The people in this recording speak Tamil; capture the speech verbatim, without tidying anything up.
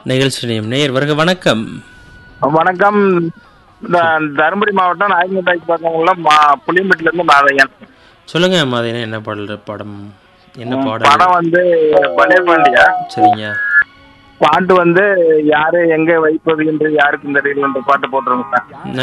நிகழ்ச்சி நேயம் நேயர் வருக வணக்கம். வணக்கம். இந்த தருமபுரி மாவட்டம் நாயக்கன்பட்டி பக்கங்களில் மா புளியம்பட்டிலேருந்து மாதையன். சொல்லுங்க மாதையன், என்ன பாடல் படம் என்ன பாடல்? படம் வந்து பலே பாண்டியா. சரிங்க. பாட்டு வந்து யாரு எங்க வைப்பது என்று யாருக்கும் தெரியல என்ற பாட்டு போட்டுருங்க சார்.